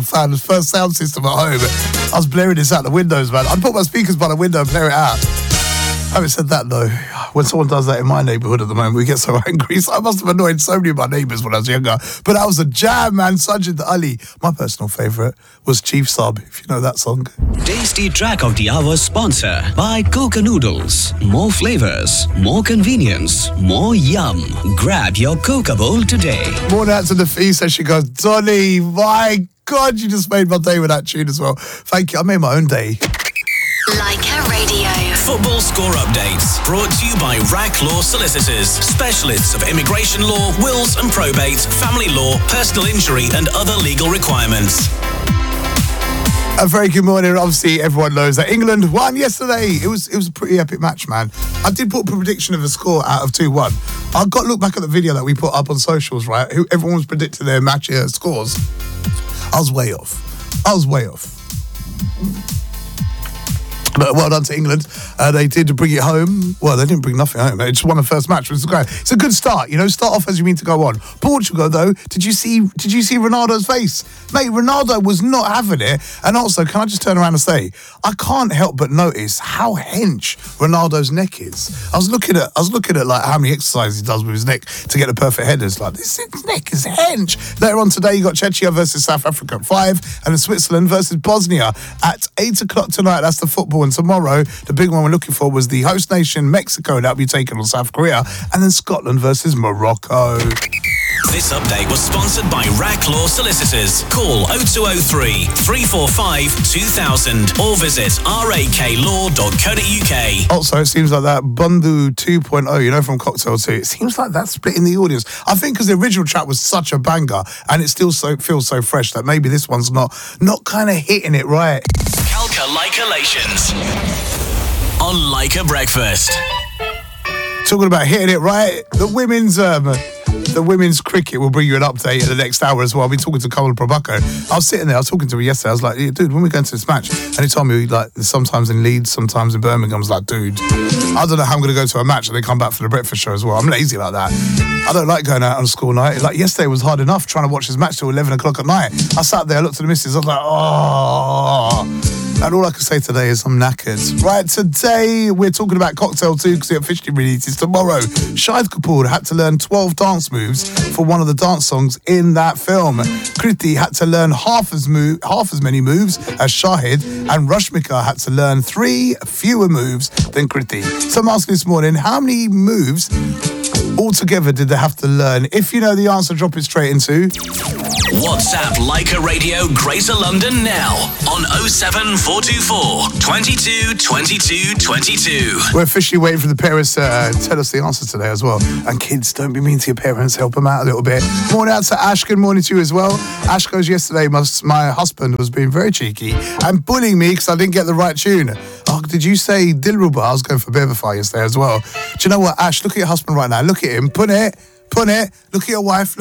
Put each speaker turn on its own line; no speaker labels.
found the first sound system at home. I was blaring this out the windows, man. I'd put my speakers by the window and blare it out. Having said that, though, when someone does that in my neighbourhood at the moment, we get so angry. So I must have annoyed so many of my neighbours when I was younger. But that was a jam, man. Sajid Ali. My personal favourite was Chief Sub, if you know that song.
Tasty Track of the Hour sponsor by Coca Noodles. More flavors, more convenience, more yum. Grab your Coca bowl today.
Morning out to the feast as she goes, Donny, my God, you just made my day with that tune as well. Thank you. I made my own day.
Leica Radio.
Football score updates brought to you by RAC Law Solicitors, specialists of immigration law, wills and probate, family law, personal injury and other legal requirements.
A very good morning. Obviously, everyone knows that England won yesterday. It was a pretty epic match, man. I did put a prediction of a score out of 2-1. I got to look back at the video that we put up on socials, right? Everyone was predicting their match scores. I was way off. But well done to England. They did bring it home. Well, they didn't bring nothing home. They just won the first match, which is great. It's a good start, you know. Start off as you mean to go on. Portugal, though, did you see Ronaldo's face? Mate, Ronaldo was not having it. And also, can I just turn around and say, I can't help but notice how hench Ronaldo's neck is. I was looking at like how many exercises he does with his neck to get the perfect headers. Like, this neck is hench. Later on today, you got Czechia versus South Africa at 5, and then Switzerland versus Bosnia at 8 o'clock tonight. That's the football. And tomorrow, the big one we're looking for was the host nation, Mexico. That'll be taking on South Korea. And then Scotland versus Morocco.
This update was sponsored by RAC Law Solicitors. Call 0203 345 2000 or visit raklaw.co.uk.
Also, it seems like that Bundu 2.0, you know, from Cocktail 2, it seems like that's splitting the audience. I think because the original track was such a banger and it still feels so fresh that maybe this one's not kind of hitting it right.
Calca Leica-lations on Leica Breakfast.
Talking about hitting it right, the women's cricket will bring you an update in the next hour as well. I'll be talking to Kamal Prabhakar. I was sitting there, I was talking to him yesterday. I was like, dude, when we go into this match? And he told me, like, sometimes in Leeds, sometimes in Birmingham. I was like, dude, I don't know how I'm going to go to a match and then come back for the breakfast show as well. I'm lazy like that. I don't like going out on a school night. Like, yesterday was hard enough trying to watch this match till 11 o'clock at night. I sat there, I looked at the missus, I was like, oh. And all I can say today is I'm knackered. Right, today we're talking about Cocktail 2 because it officially releases tomorrow. Shahid Kapoor had to learn 12 dance moves for one of the dance songs in that film. Kriti had to learn half as many moves as Shahid, and Rashmika had to learn 3 fewer moves than Kriti. So I'm asking this morning, how many moves altogether did they have to learn? If you know the answer, drop it straight into
WhatsApp Leica Radio Greater London now on 07424 22 22 22.
We're officially waiting for the parents to tell us the answer today as well. And kids, don't be mean to your parents, help them out a little bit. Morning out to Ash, good morning to you as well. Ash goes, yesterday my husband was being very cheeky and bullying me because I didn't get the right tune. Oh, did you say Dilruba? I was going for Beverfire yesterday as well. Do you know what, Ash, look at your husband right now. Look at him, put it. Look at your wife,